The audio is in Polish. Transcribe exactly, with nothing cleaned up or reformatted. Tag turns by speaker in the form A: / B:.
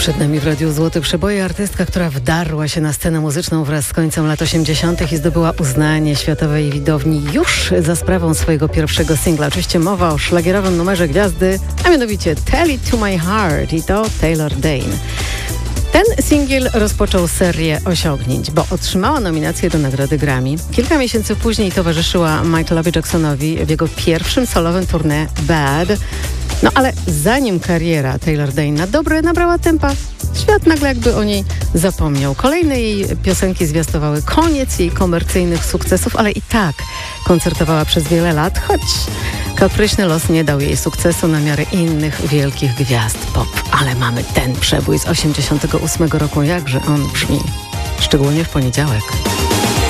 A: Przed nami w Radiu Złote Przeboje artystka, która wdarła się na scenę muzyczną wraz z końcem lat osiemdziesiątych i zdobyła uznanie światowej widowni już za sprawą swojego pierwszego singla. Oczywiście mowa o szlagierowym numerze gwiazdy, a mianowicie Tell It To My Heart i to Taylor Dayne. Ten singiel rozpoczął serię osiągnięć, bo otrzymała nominację do nagrody Grammy. Kilka miesięcy później towarzyszyła Michaelowi Jacksonowi w jego pierwszym solowym tournée Bad. No ale zanim kariera Taylor Dayne na dobre nabrała tempa, świat nagle jakby o niej zapomniał. Kolejne jej piosenki zwiastowały koniec jej komercyjnych sukcesów, ale i tak koncertowała przez wiele lat, choć kapryśny los nie dał jej sukcesu na miarę innych wielkich gwiazd pop. Ale mamy ten przebój z osiemdziesiątego ósmego roku, jakże on brzmi, szczególnie w poniedziałek.